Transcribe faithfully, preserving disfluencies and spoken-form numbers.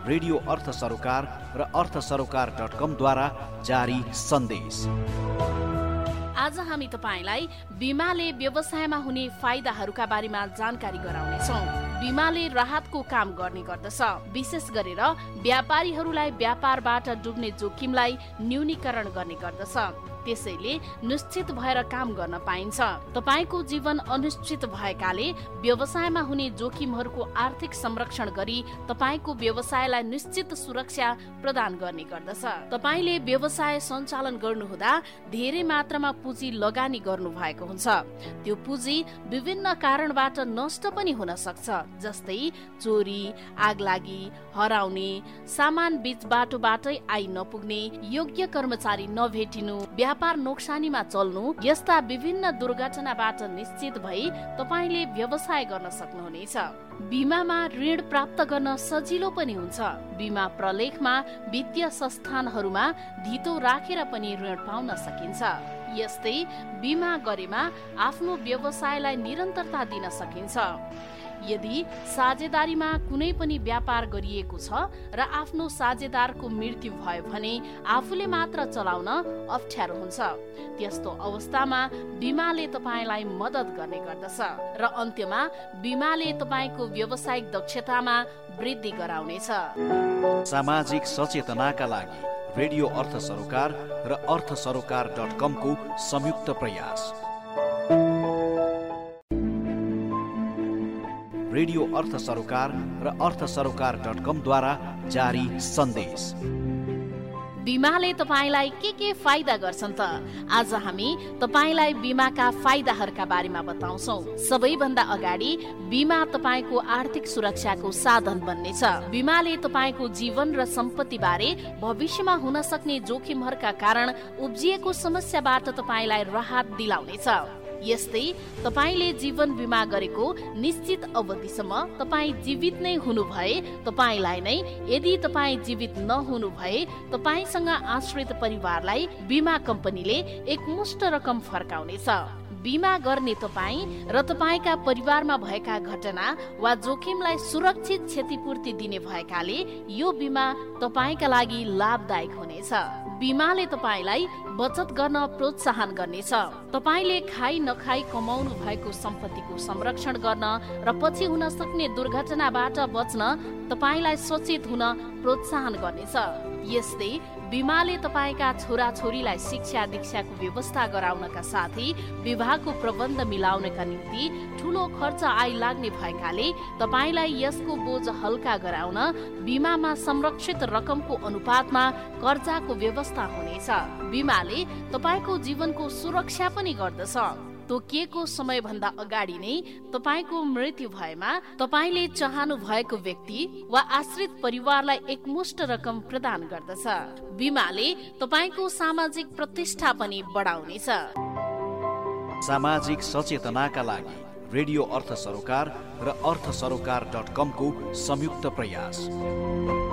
Radio अर्थ सरोकार र अर्थ सरोकार डट कमद्वारा जारी सन्देश। आज हामी तपाईलाई बीमाले व्यवसायमा हुने फाइदाहरूका बारेमा जानकारी गराउनेछौँ। बीमाले राहतको काम गर्ने गर्दछ। विशेष गरेर व्यापारीहरूलाई व्यापारबाट डुब्ने जोखिमलाई न्यूनीकरण गर्ने गर्दछ। त्यसैले निश्चित भएर काम गर्न पाइन्छ। तपाईको जीवन अनिश्चित भएकाले व्यवसायमा हुने जोखिमहरूको आर्थिक संरक्षण गरी तपाईको व्यवसायलाई निश्चित सुरक्षा प्रदान गर्ने गर्दछ। तपाईले व्यवसाय सञ्चालन गर्नुहुँदा धेरै मात्रामा पुँजी लगानी गर्नु भएको हुन्छ। त्यो पुँजी विभिन्न कारणबाट नष्ट पनि हुन सक्छ, जस्तै चोरी, आगलागी, हराउने, सामान बीच बाटोबाटै आई नपुग्ने, योग्य कर्मचारी नभेटिनु, व्यापार नोक्सानीमा चल्नु। यस्ता विभिन्न दुर्घटनाबाट निश्चित भई तपाईले व्यवसाय गर्न सक्नुहुनेछ। बीमामा ऋण प्राप्त गर्न सजिलो पनि हुन्छ। बीमा प्रलेखमा वित्तीय संस्थानहरूमा धितो राखेर पनि ऋण पाउन सकिन्छ। यस्तै बीमा गरेमा आफ्नो व्यवसायलाई निरन्तरता दिन सकिन्छ। यदि साझेदारीमा कुनै पनि व्यापार गरिएको छ र आफ्नो साझेदारको मृत्यु भयो भने आफूले मात्र चलाउन अप्ठ्यारो हुन्छ। त्यस्तो अवस्थामा बीमाले तपाईलाई मद्दत गर्ने गर्दछ र अन्त्यमा बीमाले तपाईको व्यावसायिक दक्षतामा वृद्धि गराउनेछ। सामाजिक सचेतनाका लागि रेडियो अर्थ सरोकार र अर्थ सरोकार डट कमको संयुक्त प्रयास। रेडियो अर्थ सरोकार र अर्थ सरोकार डट कमद्वारा जारी सन्देश। बीमाले तपाईलाई के के फाइदा गर्छन् त? आज हामी तपाईलाई बीमाका फाइदाहरूका बारेमा बताउँछौँ। सबैभन्दा अगाडि बीमा तपाईको आर्थिक सुरक्षाको साधन बन्नेछ। बीमाले तपाईको जीवन र सम्पत्ति बारे भविष्यमा हुन सक्ने जोखिमहरूका कारण उब्जिएको समस्याबाट तपाईलाई राहत दिलाउनेछ। यस्तै तपाईले जीवन बीमा गरेको निश्चित अवधिसम्म तपाई जीवित नै हुनु भए तपाईलाई नै, यदि तपाई जीवित नहुनु भए तपाईसँग आश्रित परिवारलाई बीमा कम्पनीले एकमुष्ट रकम फर्काउनेछ। बीमा गर्ने तपाई र तपाईका परिवारमा भएका घटना वा जोखिमलाई सुरक्षित क्षतिपूर्ति दिने भएकाले यो बीमा तपाईका लागि लाभदायक हुनेछ। बीमाले तपाईलाई बचत गर्न प्रोत्साहन गर्नेछ। तपाईले खाई नखाई कमाउनु भएको सम्पत्तिको संरक्षण गर्न र पछि हुन सक्ने दुर्घटनाबाट बच्न तपाईलाई सचेत हुन प्रोत्साहन गर्नेछ। यस्तै बीमाले तपाईका छोराछोरीलाई शिक्षा दीक्षाको व्यवस्था गराउनका साथै विवाहको प्रबन्ध मिलाउनका निम्ति ठूलो खर्च आइ लाग्ने भएकाले तपाईलाई यसको बोझ हल्का गराउन बीमामा संरक्षित रकमको अनुपातमा कर्जाको व्यवस्था हुनेछ। बीमाले तपाईको जीवनको सुरक्षा पनि गर्दछ। तोकिएको समयभन्दा अगाडि नै तपाईको मृत्यु भएमा तपाईले चाहनु भएको व्यक्ति वा आश्रित परिवारलाई एकमुष्ट रकम प्रदान गर्दछ। बीमाले तपाईको सामाजिक प्रतिष्ठा पनि बढाउनेछ। सामाजिक सचेतनाका लागि रेडियो अर्थ सरोकार र अर्थ सरोकार डट कमको संयुक्त प्रयास।